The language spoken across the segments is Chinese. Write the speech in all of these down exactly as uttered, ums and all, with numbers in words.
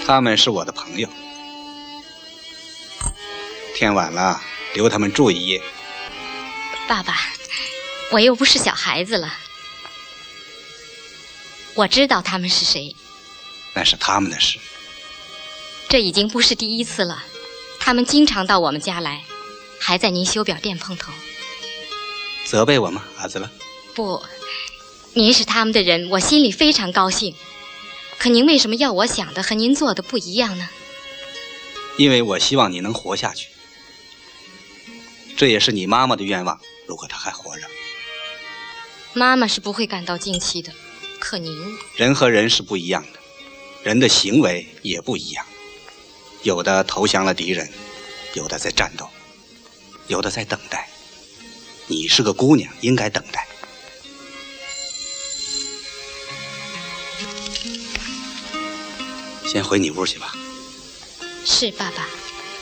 他们是我的朋友。天晚了，留他们住一夜。 爸爸，我又不是小孩子了。我知道他们是谁。 那是他们的事。 这已经不是第一次了，他们经常到我们家来，还在您修表店碰头。 责备我吗，阿兹拉？ 不，您是他们的人，我心里非常高兴。可您为什么要我想的和您做的不一样呢？ 因为我希望你能活下去，这也是你妈妈的愿望，如果她还活着。 妈妈是不会感到惊奇的，可您…… 人和人是不一样的，人的行为也不一样。有的投降了敌人，有的在战斗，有的在等待。你是个姑娘，应该等待。先回你屋去吧。 是，爸爸。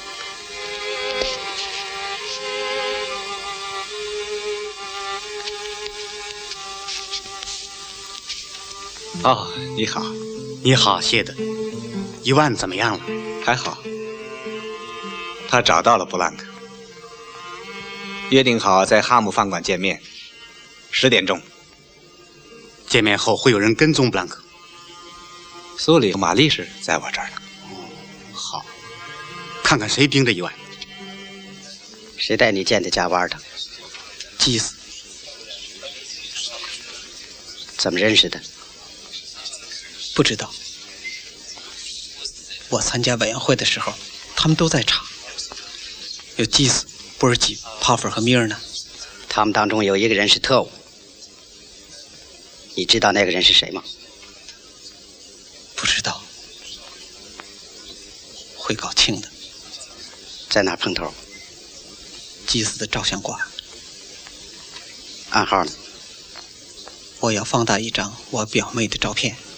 哦，你好。 你好，谢德。伊万怎么样了？ 还好。他找到了布兰克，约定好在哈姆饭馆见面，十点钟。 见面后会有人跟踪布兰克。 苏里和玛丽是在我这儿呢。 好，看看谁盯着伊万。 谁带你见的加瓦尔的？ 基斯。 怎么认识的？ 不知道。我参加委员会的时候，他们都在场。有基斯、布尔吉、帕弗和米尔呢。 他们当中有一个人是特务。你知道那个人是谁吗？ 不知道。会搞清的。 在哪碰头？ 基斯的照相馆。 暗号呢？ 我要放大一张我表妹的照片。